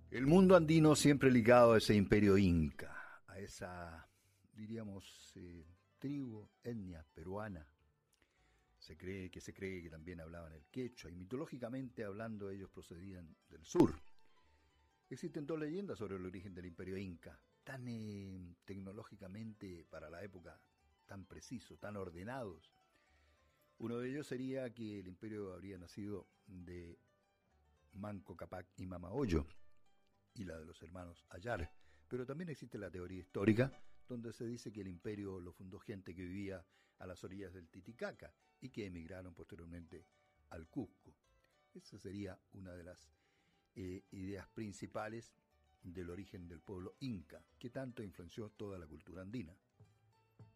El mundo andino siempre ligado a ese imperio inca, a esa, diríamos, tribu, etnia peruana. Se cree que también hablaban el quechua y mitológicamente hablando ellos procedían del sur. Existen dos leyendas sobre el origen del imperio inca, tan tecnológicamente para la época tan precisos, tan ordenados. Uno de ellos sería que el imperio habría nacido de Manco Cápac y Mama Oyo, y la de los hermanos Ayar. Pero también existe la teoría histórica, donde se dice que el imperio lo fundó gente que vivía a las orillas del Titicaca y que emigraron posteriormente al Cusco. Esa sería una de las ideas principales del origen del pueblo inca, que tanto influenció toda la cultura andina.